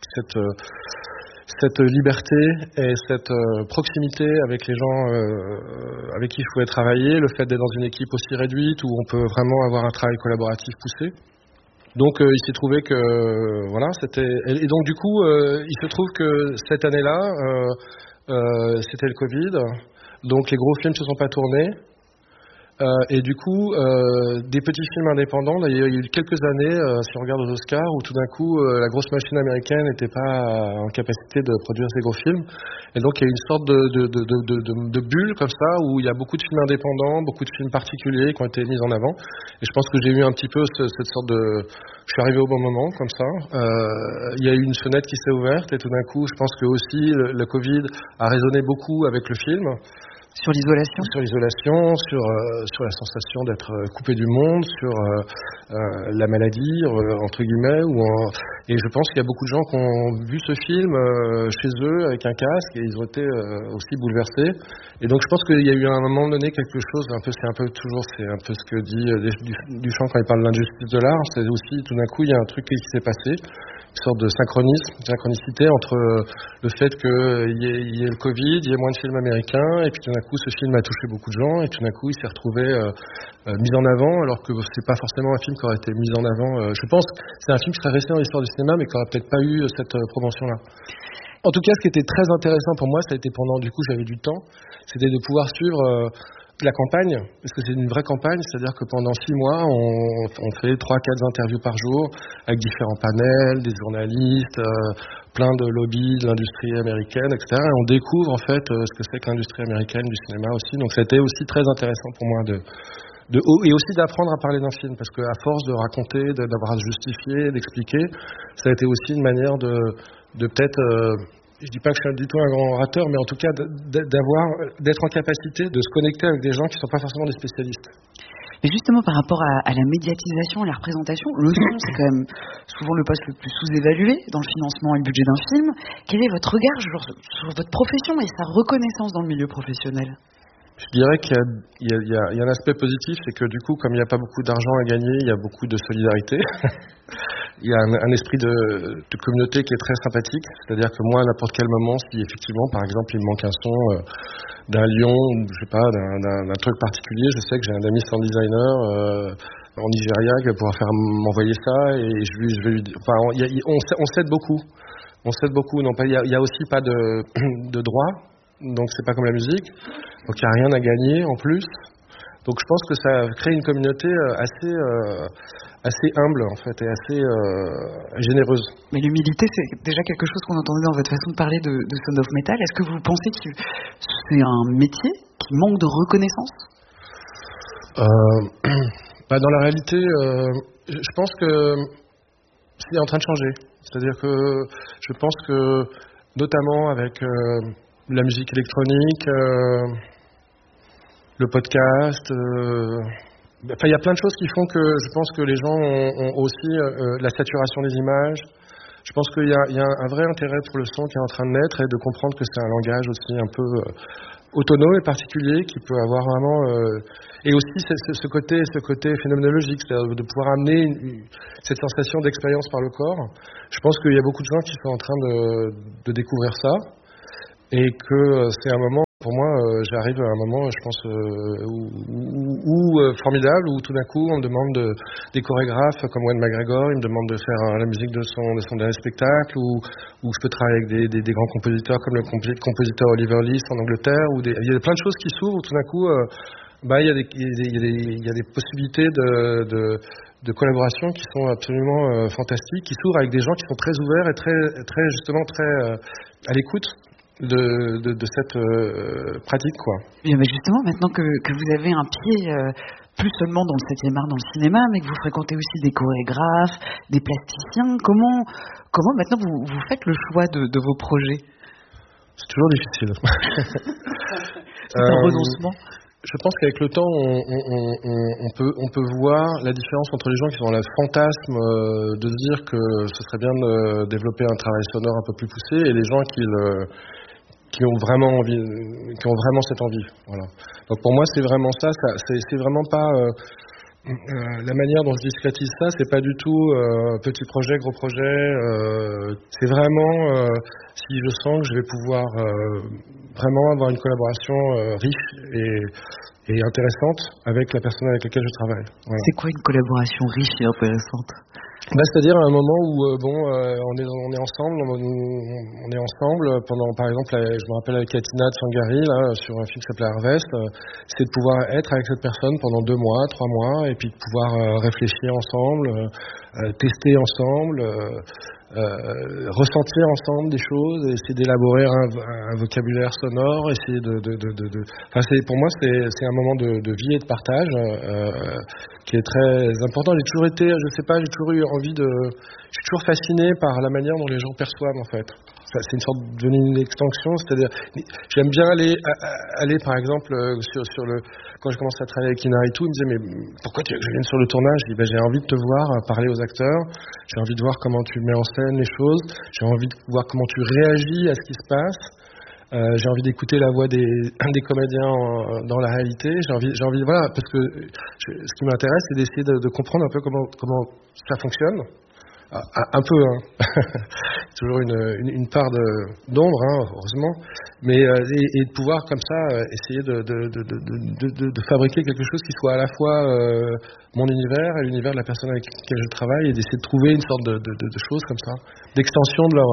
S1: cette liberté et cette proximité avec les gens avec qui je pouvais travailler, le fait d'être dans une équipe aussi réduite où on peut vraiment avoir un travail collaboratif poussé. Donc il s'est trouvé que voilà, et donc du coup il se trouve que cette année-là c'était le Covid, donc les gros films se sont pas tournés. Et du coup, des petits films indépendants, il y a eu quelques années, si on regarde aux Oscars, où tout d'un coup, la grosse machine américaine n'était pas en capacité de produire ces gros films. Et donc, il y a eu une sorte de bulle comme ça, où il y a beaucoup de films indépendants, beaucoup de films particuliers qui ont été mis en avant. Et je pense que j'ai eu un petit peu cette sorte de... Je suis arrivé au bon moment, comme ça. Il y a eu une fenêtre qui s'est ouverte, et tout d'un coup, je pense que aussi, le Covid a résonné beaucoup avec le film.
S2: Sur l'isolation ?
S1: Sur l'isolation, sur la sensation d'être coupé du monde, sur la maladie, entre guillemets. Et je pense qu'il y a beaucoup de gens qui ont vu ce film chez eux avec un casque et ils ont été aussi bouleversés. Et donc je pense qu'il y a eu à un moment donné quelque chose, c'est un peu ce que dit Duchamp quand il parle de l'injustice de l'art. C'est aussi tout d'un coup il y a un truc qui s'est passé. Une sorte de synchronicité entre le fait qu'il y ait le Covid, il y ait moins de films américains, et puis tout d'un coup ce film a touché beaucoup de gens, et tout d'un coup il s'est retrouvé mis en avant, alors que c'est pas forcément un film qui aurait été mis en avant. Je pense que c'est un film qui serait resté dans l'histoire du cinéma, mais qui aurait peut-être pas eu cette promotion-là. En tout cas, ce qui était très intéressant pour moi, ça a été pendant, du coup j'avais du temps, c'était de pouvoir suivre la campagne, parce que c'est une vraie campagne, c'est-à-dire que pendant 6 mois, on fait 3-4 interviews par jour avec différents panels, des journalistes, plein de lobbies de l'industrie américaine, etc. Et on découvre en fait ce que c'est que l'industrie américaine du cinéma aussi. Donc ça a été aussi très intéressant pour moi et aussi d'apprendre à parler d'un film, parce qu'à force de raconter, d'avoir à se justifier, d'expliquer, ça a été aussi une manière de peut-être... je dis pas que je suis du tout un grand orateur, mais en tout cas d'être en capacité de se connecter avec des gens qui ne sont pas forcément des spécialistes.
S2: Mais justement, par rapport à la médiatisation, à la représentation, le son, c'est quand même souvent le poste le plus sous-évalué dans le financement et le budget d'un film. Quel est votre regard sur votre profession et sa reconnaissance dans le milieu professionnel ?
S1: Je dirais qu'il y a un aspect positif, c'est que du coup, comme il n'y a pas beaucoup d'argent à gagner, il y a beaucoup de solidarité. Il y a un esprit de communauté qui est très sympathique. C'est-à-dire que moi, à n'importe quel moment, si effectivement, par exemple, il me manque un son d'un lion, ou je sais pas, d'un truc particulier, je sais que j'ai un ami sound designer en Nigeria qui va pouvoir m'envoyer ça, et je vais lui dire... Enfin, on s'aide beaucoup. On s'aide beaucoup. Non, il y a aussi pas de droit. Donc c'est pas comme la musique, donc il n'y a rien à gagner en plus. Donc je pense que ça crée une communauté assez humble en fait et assez généreuse.
S2: Mais l'humilité, c'est déjà quelque chose qu'on entendait dans votre façon de parler de Sound of Metal. Est-ce que vous pensez que c'est un métier qui manque de reconnaissance ?
S1: Dans la réalité, je pense que c'est en train de changer. C'est-à-dire que je pense que, notamment avec la musique électronique, le podcast, il y a plein de choses qui font que je pense que les gens ont aussi la saturation des images. Je pense qu'il y a un vrai intérêt pour le son qui est en train de naître et de comprendre que c'est un langage aussi un peu autonome et particulier qui peut avoir vraiment et aussi ce côté phénoménologique, c'est-à-dire de pouvoir amener cette sensation d'expérience par le corps. Je pense qu'il y a beaucoup de gens qui sont en train de découvrir ça et que c'est un moment, pour moi, j'arrive à un moment, je pense, formidable, où tout d'un coup on me demande des chorégraphes comme Wayne McGregor, il me demande de faire la musique de son dernier spectacle, où je peux travailler avec des grands compositeurs comme le compositeur Oliver List en Angleterre, il y a plein de choses qui s'ouvrent, tout d'un coup, il y a des possibilités de collaboration qui sont absolument fantastiques, qui s'ouvrent avec des gens qui sont très ouverts et très justement très à l'écoute de cette pratique, quoi.
S2: Et mais justement, maintenant que vous avez un pied plus seulement dans le 7e art, dans le cinéma, mais que vous fréquentez aussi des chorégraphes, des plasticiens, comment maintenant vous faites le choix de vos projets?
S1: C'est toujours difficile.
S2: C'est un renoncement.
S1: Je pense qu'avec le temps, on peut voir la différence entre les gens qui sont dans le fantasme de se dire que ce serait bien de développer un travail sonore un peu plus poussé, et les gens qui ont vraiment envie, qui ont vraiment cette envie. Voilà. Donc pour moi, c'est vraiment ça. C'est vraiment pas la manière dont je discrétise ça. C'est pas du tout petit projet, gros projet. C'est vraiment si je sens que je vais pouvoir vraiment avoir une collaboration riche et intéressante avec la personne avec laquelle je travaille. Voilà.
S2: C'est quoi une collaboration riche et intéressante?
S1: C'est-à-dire à un moment où on est ensemble, on est ensemble pendant, par exemple, je me rappelle avec Katina de Sangari là, sur un film qui s'appelait Harvest, c'est de pouvoir être avec cette personne pendant 2 mois, 3 mois, et puis de pouvoir réfléchir ensemble, tester ensemble, ressentir ensemble des choses, essayer d'élaborer un vocabulaire sonore, essayer pour moi c'est un moment de vie et de partage qui est très important. J'ai toujours été, je sais pas, j'ai toujours eu envie je suis toujours fasciné par la manière dont les gens perçoivent en fait. C'est une sorte d'une extension, c'est-à-dire j'aime bien aller par exemple quand je commençais à travailler avec Inaritu, il me disait mais pourquoi tu veux que je vienne sur le tournage? Je dis j'ai envie de te voir parler aux acteurs, j'ai envie de voir comment tu mets en scène les choses, j'ai envie de voir comment tu réagis à ce qui se passe. J'ai envie d'écouter la voix des comédiens dans la réalité. J'ai envie, voilà, parce que ce qui m'intéresse, c'est d'essayer de comprendre un peu comment ça fonctionne. Un peu, hein. Toujours une part d'ombre, hein, heureusement, mais et de pouvoir comme ça essayer de fabriquer quelque chose qui soit à la fois mon univers et l'univers de la personne avec laquelle je travaille, et d'essayer de trouver une sorte de choses comme ça, d'extension de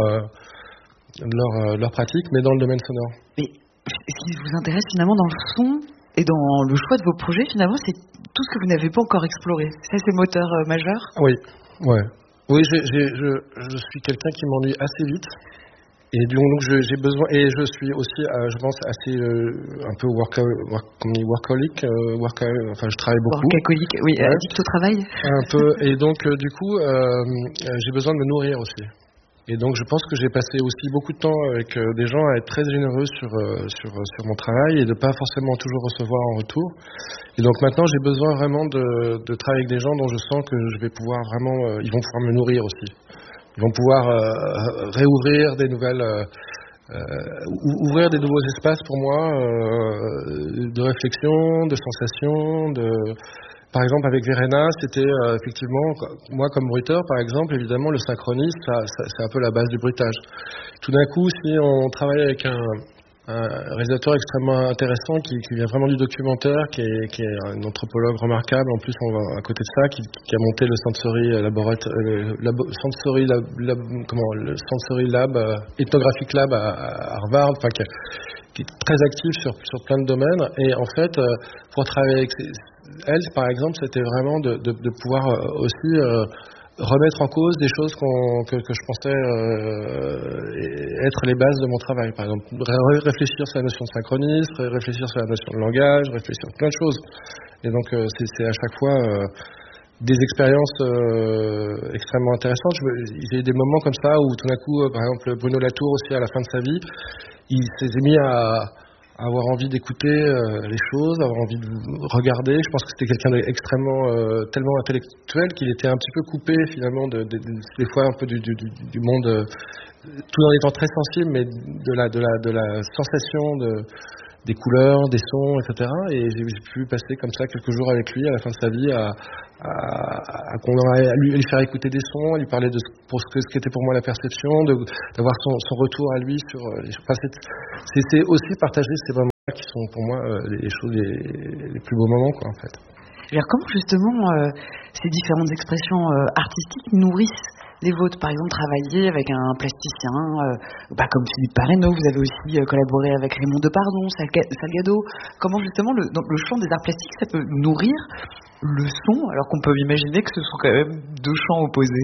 S1: leur pratique, mais dans le domaine sonore.
S2: Mais ce qui vous intéresse finalement dans le son et dans le choix de vos projets, finalement, c'est tout ce que vous n'avez pas encore exploré. Ça, c'est moteur majeur?
S1: Oui, ouais. Oui, je suis quelqu'un qui m'ennuie assez vite. Et donc j'ai besoin, et je suis aussi, je pense, assez un peu workaholic, enfin je travaille beaucoup.
S2: Workaholic, oui,
S1: ouais.
S2: Addict au travail.
S1: Un peu, et donc du coup, j'ai besoin de me nourrir aussi. Et donc je pense que j'ai passé aussi beaucoup de temps avec des gens à être très généreux sur mon travail et de pas forcément toujours recevoir en retour. Et donc maintenant j'ai besoin vraiment de travailler avec des gens dont je sens que je vais pouvoir vraiment, ils vont pouvoir me nourrir aussi. Ils vont pouvoir réouvrir des nouvelles, ouvrir des nouveaux espaces pour moi de réflexion, de sensation, Par exemple, avec Verena, c'était effectivement, moi comme bruiteur, par exemple, évidemment, le synchronisme, c'est un peu la base du bruitage. Tout d'un coup, si on travaille avec un réalisateur extrêmement intéressant qui vient vraiment du documentaire, qui est un anthropologue remarquable, en plus, à côté de ça, qui a monté le Sensory Lab, Ethnographic Lab à Harvard, enfin, qui est très actif sur plein de domaines. Et en fait, pour travailler avec elle, par exemple, c'était vraiment de pouvoir aussi remettre en cause des choses que je pensais être les bases de mon travail. Par exemple, réfléchir sur la notion de synchronisme, réfléchir sur la notion de langage, réfléchir sur plein de choses. Et donc, c'est à chaque fois des expériences extrêmement intéressantes. J'ai eu des moments comme ça où tout d'un coup, par exemple Bruno Latour aussi à la fin de sa vie, il s'est mis à avoir envie d'écouter les choses, avoir envie de regarder. Je pense que c'était quelqu'un d'extrêmement, tellement intellectuel qu'il était un petit peu coupé finalement des fois un peu du monde, tout en étant très sensible, mais de la sensation des couleurs, des sons, etc. Et j'ai pu passer comme ça quelques jours avec lui à la fin de sa vie à lui faire écouter des sons, à lui parler de ce qu'était pour moi la perception, d'avoir son retour à lui sur les choses. Enfin, c'est aussi partager ces moments qui sont pour moi les choses les plus beaux moments, quoi, en fait.
S2: Alors comment justement ces différentes expressions artistiques nourrissent les vôtres? Par exemple, travailler avec un plasticien, comme Philippe Parreno, vous avez aussi collaboré avec Raymond Depardon, Salgado. Comment justement dans le champ des arts plastiques, ça peut nourrir le son, alors qu'on peut imaginer que ce sont quand même deux champs opposés?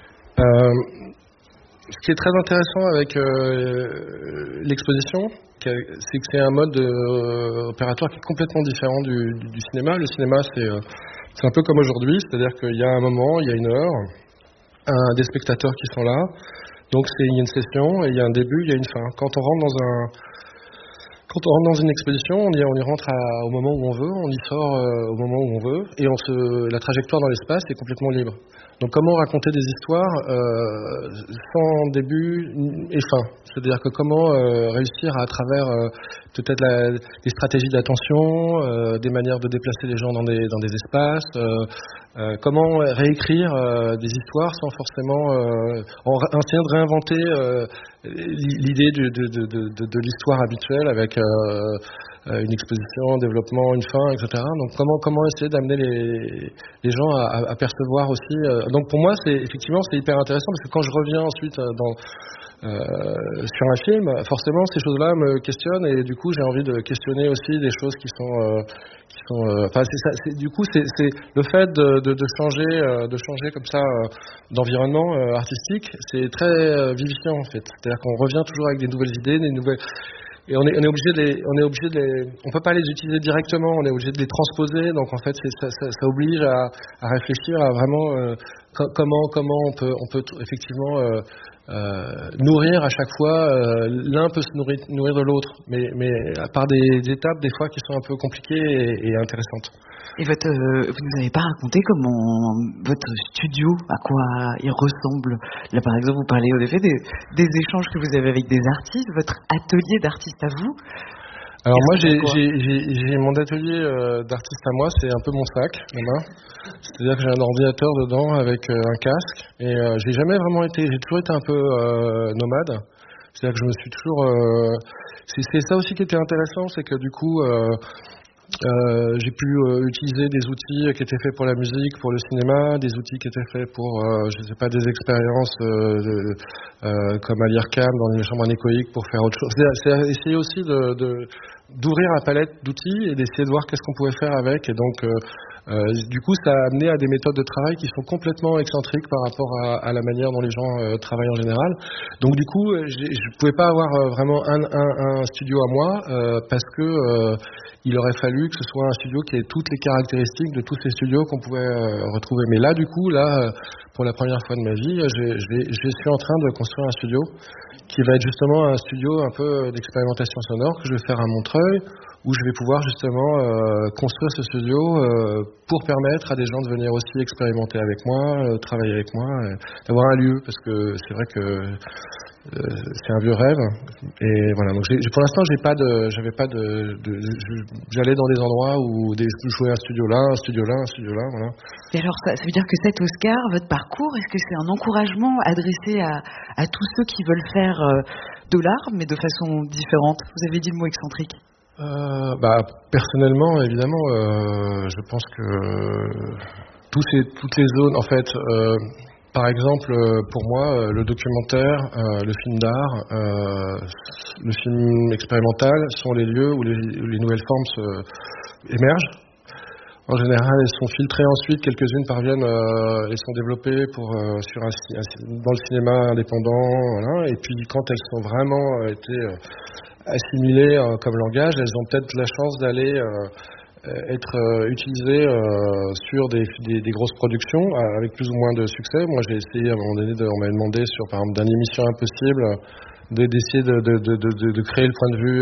S1: Ce qui est très intéressant avec l'exposition, c'est que c'est un mode opératoire qui est complètement différent du cinéma. Le cinéma, c'est un peu comme aujourd'hui, c'est-à-dire qu'il y a un moment, il y a une heure, des spectateurs qui sont là, donc il y a une session, et il y a un début, il y a une fin. Quand on rentre dans une exposition, on y rentre au moment où on veut, on y sort au moment où on veut, et la trajectoire dans l'espace est complètement libre. Donc comment raconter des histoires sans début et fin? C'est-à-dire que comment réussir à travers peut-être des stratégies d'attention, des manières de déplacer les gens dans des espaces, comment réécrire des histoires sans forcément en essayant de réinventer l'idée de l'histoire habituelle avec une exposition, un développement, une fin, etc. Donc comment essayer d'amener les gens à percevoir aussi. Donc pour moi, effectivement, c'est hyper intéressant parce que quand je reviens ensuite sur un film, forcément ces choses-là me questionnent et du coup j'ai envie de questionner aussi des choses qui sont du coup c'est le fait de changer comme ça d'environnement artistique, c'est très vivifiant en fait. C'est-à-dire qu'on revient toujours avec des nouvelles idées, des nouvelles. Et on est obligé de les, on peut pas les utiliser directement, on est obligé de les transposer. Donc en fait, ça oblige à réfléchir à vraiment comment on peut effectivement nourrir à chaque fois. L'un peut se nourrir de l'autre, mais par des étapes des fois qui sont un peu compliquées et intéressantes.
S2: Et vous nous avez pas raconté comment votre studio, à quoi il ressemble? Là, par exemple, vous parlez en effet des échanges que vous avez avec des artistes, votre atelier d'artiste à vous.
S1: Alors moi, j'ai mon atelier d'artiste à moi, c'est un peu mon sac, la main. C'est-à-dire que j'ai un ordinateur dedans avec un casque, et j'ai toujours été un peu nomade. C'est-à-dire que je me suis toujours. C'est ça aussi qui était intéressant, c'est que du coup. J'ai pu utiliser des outils qui étaient faits pour la musique, pour le cinéma, des outils qui étaient faits pour, des expériences comme à l'IRCAM dans les chambres anéchoïques pour faire autre chose. C'est essayer aussi d'ouvrir la palette d'outils et d'essayer de voir qu'est-ce qu'on pouvait faire avec. Et donc, du coup, ça a amené à des méthodes de travail qui sont complètement excentriques par rapport à la manière dont les gens travaillent en général. Donc, du coup, je pouvais pas avoir vraiment un studio à moi parce que il aurait fallu que ce soit un studio qui ait toutes les caractéristiques de tous ces studios qu'on pouvait retrouver. Mais là, du coup, pour la première fois de ma vie, je suis en train de construire un studio qui va être justement un studio un peu d'expérimentation sonore que je vais faire à Montreuil, où je vais pouvoir justement construire ce studio pour permettre à des gens de venir aussi expérimenter avec moi, travailler avec moi, d'avoir un lieu, parce que c'est vrai que c'est un vieux rêve. Et voilà, donc pour l'instant, j'allais dans des endroits où je jouais un studio là, voilà.
S2: Et alors, ça veut dire que cet Oscar, votre parcours, est-ce que c'est un encouragement adressé à tous ceux qui veulent faire de l'art, mais de façon différente? Vous avez dit le mot excentrique.
S1: Personnellement, évidemment, je pense que toutes les zones, en fait, par exemple, pour moi, le documentaire, le film d'art, le film expérimental sont les lieux où les nouvelles formes émergent. En général, elles sont filtrées ensuite, quelques-unes parviennent et sont développées dans le cinéma indépendant, voilà. Et puis quand elles sont vraiment été assimilées comme langage, elles ont peut-être la chance d'aller être utilisé sur des grosses productions avec plus ou moins de succès. Moi, j'ai essayé à un moment donné, on m'avait demandé sur par exemple d'une émission Impossible d'essayer de créer le point de vue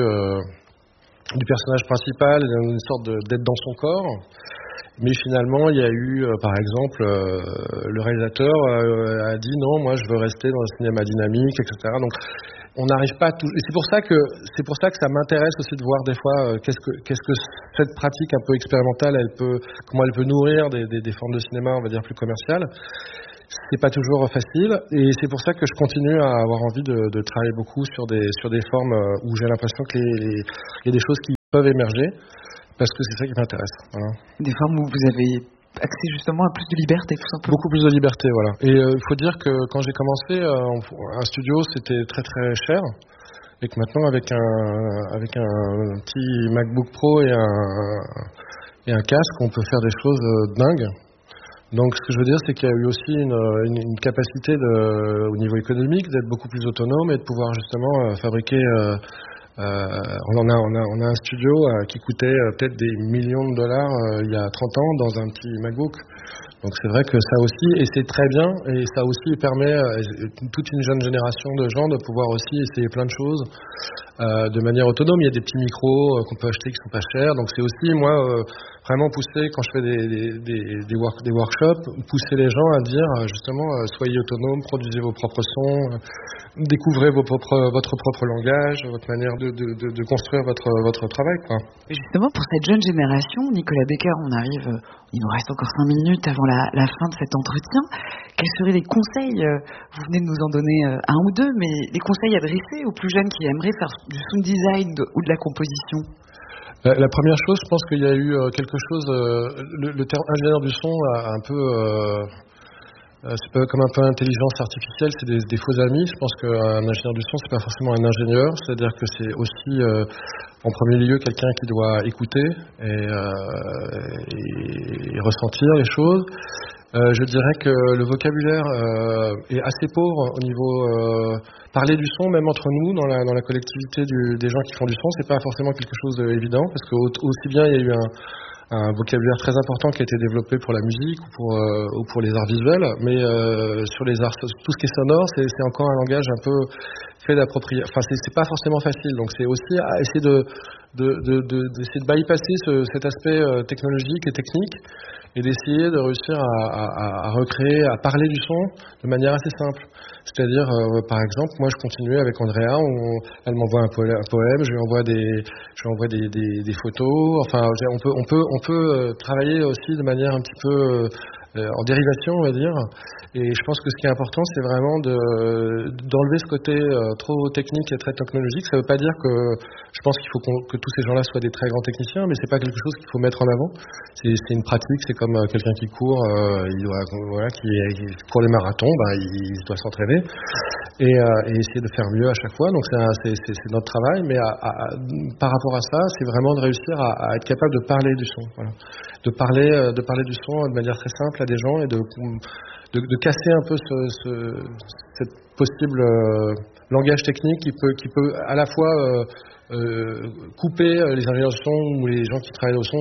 S1: du personnage principal, une sorte d'être dans son corps. Mais finalement, il y a eu, par exemple, le réalisateur a dit non, moi je veux rester dans le cinéma dynamique, etc. Donc, on n'arrive pas à tout. Et c'est pour ça que ça m'intéresse aussi de voir des fois qu'est-ce que cette pratique un peu expérimentale, comment elle peut nourrir des formes de cinéma, on va dire plus commerciales. C'est pas toujours facile, et c'est pour ça que je continue à avoir envie de travailler beaucoup sur des formes où j'ai l'impression qu'il y a des choses qui peuvent émerger, parce que c'est ça qui m'intéresse. Voilà.
S2: Des formes où vous avez accès justement à plus de liberté, tout simplement.
S1: Beaucoup plus de liberté, voilà. Et il faut dire que quand j'ai commencé, un studio c'était très très cher, et que maintenant avec un petit MacBook Pro et un casque, on peut faire des choses dingues. Donc ce que je veux dire, c'est qu'il y a eu aussi une capacité au niveau économique d'être beaucoup plus autonome et de pouvoir justement fabriquer. On a un studio qui coûtait peut-être des millions de dollars il y a 30 ans dans un petit MacBook. Donc c'est vrai que ça aussi, et c'est très bien, et ça aussi permet à toute une jeune génération de gens de pouvoir aussi essayer plein de choses de manière autonome. Il y a des petits micros qu'on peut acheter qui sont pas chers. Donc c'est aussi, moi, vraiment pousser, quand je fais des workshops, pousser les gens à dire justement, soyez autonomes, produisez vos propres sons, découvrez votre propre langage, votre manière de construire votre travail, quoi.
S2: Justement, pour cette jeune génération, Nicolas Becker, il nous reste encore 5 minutes avant la fin de cet entretien. Quels seraient les conseils, vous venez de nous en donner un ou deux, mais les conseils adressés aux plus jeunes qui aimeraient faire du sound design ou de la composition?
S1: La première chose, je pense qu'il y a eu quelque chose, le terme ingénieur du son a un peu... c'est pas comme un peu intelligence artificielle, c'est des faux amis. Je pense qu'un ingénieur du son, c'est pas forcément un ingénieur, c'est-à-dire que c'est aussi en premier lieu quelqu'un qui doit écouter et ressentir les choses. Je dirais que le vocabulaire est assez pauvre au niveau parler du son, même entre nous dans la collectivité des gens qui font du son, c'est pas forcément quelque chose d'évident, parce que aussi bien il y a eu un vocabulaire très important qui a été développé pour la musique ou pour les arts visuels, mais sur les arts, tout ce qui est sonore, c'est encore un langage un peu fait d'approprier. Enfin, c'est pas forcément facile. Donc, c'est aussi à essayer d'essayer de bypasser cet aspect technologique et technique, et d'essayer de réussir à recréer, à parler du son de manière assez simple. C'est-à-dire, par exemple, moi je continuais avec Andrea, elle m'envoie un poème, je lui envoie des photos. Enfin, on peut travailler aussi de manière un petit peu en dérivation, on va dire. Et je pense que ce qui est important, c'est vraiment d'enlever ce côté trop technique et très technologique. Ça ne veut pas dire que je pense qu'il faut que tous ces gens-là soient des très grands techniciens, mais c'est pas quelque chose qu'il faut mettre en avant. C'est une pratique. C'est comme quelqu'un qui court, qui court les marathons, il doit s'entraîner et essayer de faire mieux à chaque fois. Donc c'est notre travail, mais par rapport à ça, c'est vraiment de réussir à être capable de parler du son, voilà. de parler du son de manière très simple à des gens et de casser un peu cette possible langage technique qui peut à la fois couper les ingénieurs de son ou les gens qui travaillent au son,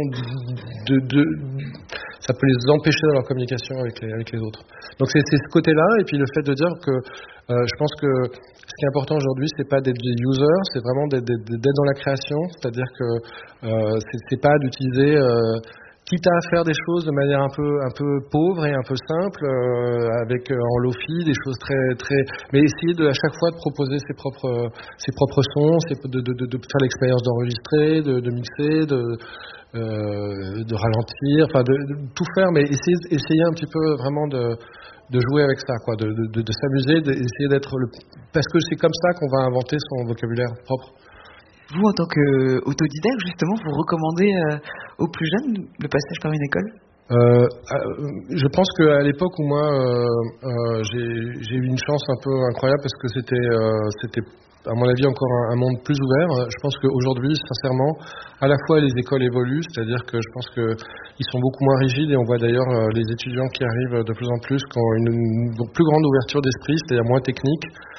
S1: ça peut les empêcher dans leur communication avec les autres. Donc c'est ce côté-là, et puis le fait de dire que je pense que ce qui est important aujourd'hui, c'est pas d'être des users, c'est vraiment d'être dans la création, c'est-à-dire que c'est pas d'utiliser quitte à faire des choses de manière un peu pauvre et un peu simple, avec en lofi des choses très, mais essayer à chaque fois de proposer ses propres sons, de faire l'expérience d'enregistrer, de mixer, de ralentir, enfin de tout faire, mais essayer un petit peu vraiment de jouer avec ça, quoi, de s'amuser, d'essayer d'être parce que c'est comme ça qu'on va inventer son vocabulaire propre.
S2: Vous, en tant qu'autodidacte, justement, vous recommandez aux plus jeunes le passage par une école ?
S1: Je pense qu'à l'époque où moi j'ai eu une chance un peu incroyable, parce que c'était à mon avis encore un monde plus ouvert. Je pense qu'aujourd'hui, sincèrement, à la fois les écoles évoluent, c'est-à-dire que je pense qu'ils sont beaucoup moins rigides, et on voit d'ailleurs les étudiants qui arrivent de plus en plus qui ont une plus grande ouverture d'esprit, c'est-à-dire moins technique.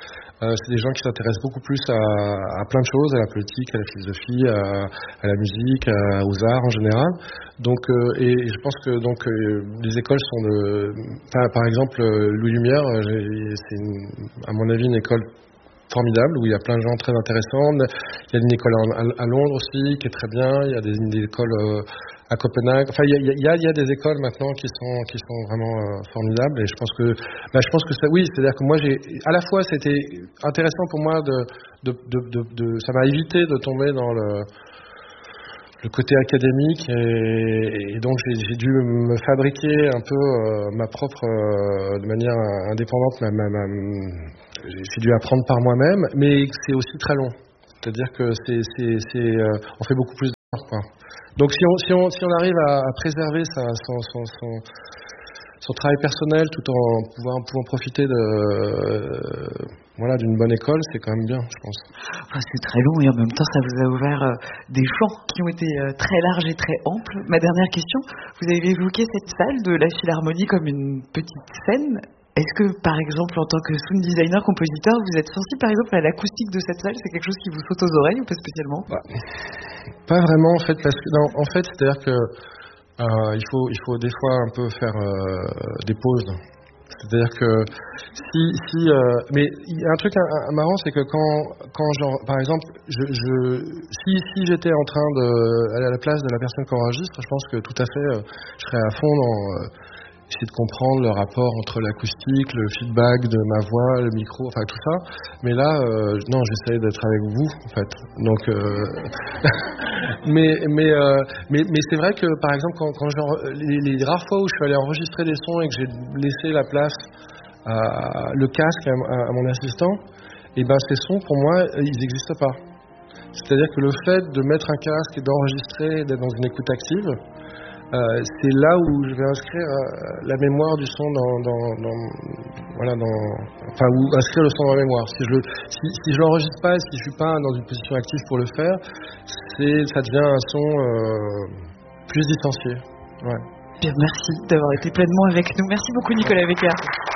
S1: C'est des gens qui s'intéressent beaucoup plus à plein de choses, à la politique, à la philosophie, à la musique, aux arts en général. Donc, et je pense que les écoles sont par exemple, Louis Lumière, c'est à mon avis une école formidable où il y a plein de gens très intéressants. Il y a une école à Londres aussi qui est très bien. Il y a des écoles à Copenhague. Enfin, il y a des écoles maintenant qui sont vraiment formidables. Et je pense que ça, oui, c'est-à-dire que moi à la fois c'était intéressant pour moi ça m'a évité de tomber dans le côté académique et donc j'ai dû me fabriquer un peu ma propre de manière indépendante j'ai dû apprendre par moi-même, mais c'est aussi très long, c'est-à-dire que on fait beaucoup plus d'heures, quoi. Donc si on arrive à préserver son travail personnel tout en pouvant profiter d'une bonne école, c'est quand même bien, je pense.
S2: Enfin, c'est très long et en même temps ça vous a ouvert des champs qui ont été très larges et très amples. Ma dernière question, vous avez évoqué cette salle de la Philharmonie comme une petite scène. Est-ce que par exemple en tant que sound designer, compositeur, vous êtes sensible par exemple à l'acoustique de cette salle? C'est quelque chose qui vous saute aux oreilles ou pas spécialement?
S1: Pas vraiment en fait, parce que en fait c'est-à-dire que il faut des fois un peu faire des pauses. C'est-à-dire que mais il y a un truc marrant, c'est que quand genre, par exemple, si j'étais en train d'aller à la place de la personne qui enregistre, je pense que tout à fait, je serais à fond dans essayer de comprendre le rapport entre l'acoustique, le feedback de ma voix, le micro, enfin tout ça. Mais là, non, j'essaie d'être avec vous, en fait. Donc, mais c'est vrai que, par exemple, quand les rares fois où je suis allé enregistrer des sons et que j'ai laissé la place le casque à mon assistant, et ben ces sons, pour moi, ils n'existent pas. C'est-à-dire que le fait de mettre un casque et d'enregistrer, d'être dans une écoute active, c'est là où je vais inscrire la mémoire du son ou inscrire le son dans la mémoire. Si je l'enregistre pas, si je suis pas dans une position active pour le faire, ça devient un son plus distancié. Ouais.
S2: Bien, merci d'avoir été pleinement avec nous. Merci beaucoup Nicolas Becker.